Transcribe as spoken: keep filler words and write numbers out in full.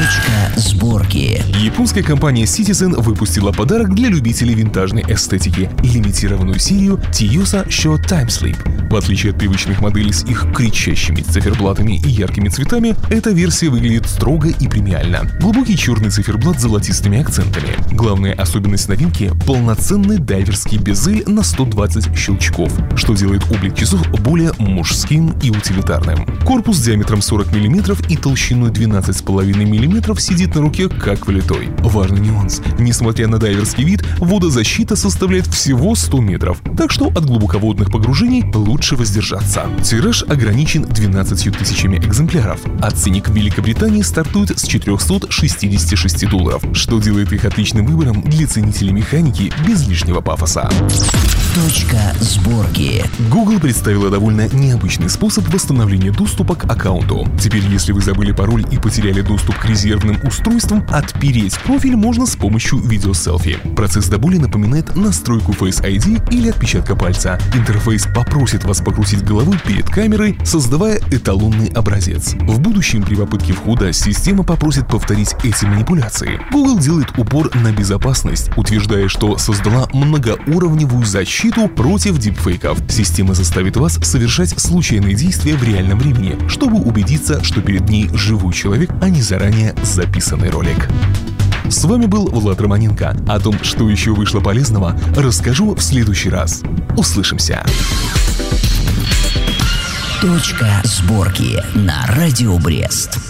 Точка сборки. Японская компания Citizen выпустила подарок для любителей винтажной эстетики – лимитированную серию Tiyusa Short Time Sleep. В отличие от привычных моделей с их кричащими циферблатами и яркими цветами, эта версия выглядит строго и премиально. Глубокий черный циферблат с золотистыми акцентами. Главная особенность новинки – полноценный дайверский безель на сто двадцать щелчков, что делает облик часов более мужским и утилитарным. Корпус диаметром сорок миллиметров и толщиной двенадцать целых пять десятых миллиметра сидит на руке как влитой. Важный нюанс. Несмотря на дайверский вид, водозащита составляет всего сто метров, так что от глубоководных погружений лучше воздержаться. Тираж ограничен двенадцатью тысячами экземпляров, а ценник в Великобритании стартует с четырехсот шестидесяти шести долларов, что делает их отличным выбором для ценителей механики без лишнего пафоса. Точка сборки. Google представила довольно необычный способ восстановления доступа к аккаунту. Теперь, если вы забыли пароль и потеряли доступ к резервным устройствам, отпереть профиль можно с помощью видеоселфи. Процесс до боли напоминает настройку Face ай ди или отпечатка пальца. Интерфейс попросит вас покрутить головой перед камерой, создавая эталонный образец. В будущем при попытке входа система попросит повторить эти манипуляции. Google делает упор на безопасность, утверждая, что создала многоуровневую защиту против дипфейков. Система заставит вас совершать случайные действия в реальном времени, чтобы убедиться, что перед ней живой человек, а не заранее записанный ролик. С вами был Влад Романенко. О том, что еще вышло полезного, расскажу в следующий раз. Услышимся. Точка сборки на Радио Брест.